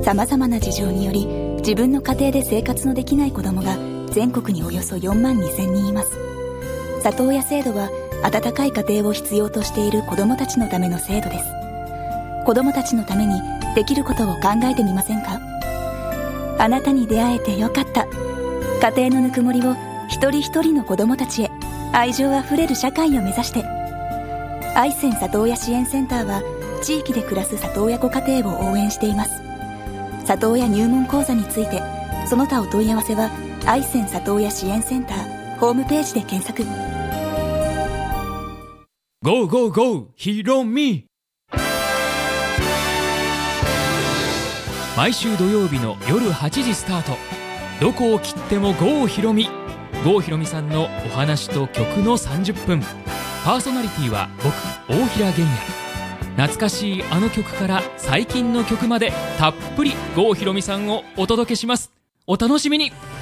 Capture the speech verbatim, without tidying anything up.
さまざまな事情により自分の家庭で生活のできない子どもが全国におよそよんまんにせんにんいます。里親制度は温かい家庭を必要としている子どもたちのための制度です。子どもたちのためにできることを考えてみませんか？あなたに出会えてよかった。家庭のぬくもりを一人一人の子どもたちへ、愛情あふれる社会を目指して。愛泉里親支援センターは地域で暮らす里親ご家庭を応援しています。里親入門講座についてその他お問い合わせは愛泉里親支援センターホームページで検索。 ゴーゴーゴー ひろみ。毎週土曜日の夜はちじスタート、どこを切っても郷ひろみ。郷ひろみさんのお話と曲のさんじゅっぷん。パーソナリティは僕、大平玄也。懐かしいあの曲から最近の曲までたっぷり郷ひろみさんをお届けします。お楽しみに。